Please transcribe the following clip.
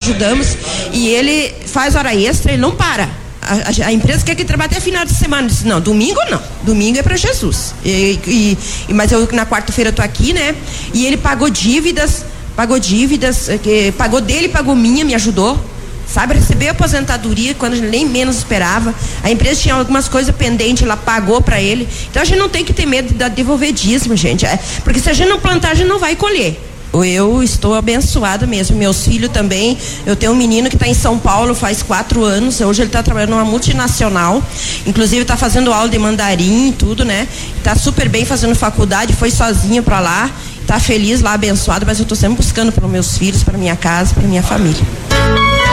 ajudamos, e ele faz hora extra, ele não para. A empresa quer que trabalhe até final de semana. Disse, não, domingo não. Domingo é para Jesus. Mas eu na quarta-feira tô aqui, né? E ele pagou dívidas, pagou dele, pagou minha, me ajudou. Sabe, recebeu a aposentadoria quando ele nem menos esperava. A empresa tinha algumas coisas pendentes, ela pagou para ele. Então a gente não tem que ter medo de devolver dízimo, gente. Porque se a gente não plantar, a gente não vai colher. Eu estou abençoada mesmo, meus filhos também. Eu tenho um menino que está em São Paulo faz 4 anos, hoje ele está trabalhando numa multinacional, inclusive está fazendo aula de mandarim e tudo, né? Está super bem fazendo faculdade, foi sozinho para lá, está feliz lá, abençoado, mas eu estou sempre buscando para os meus filhos, para minha casa, para minha família.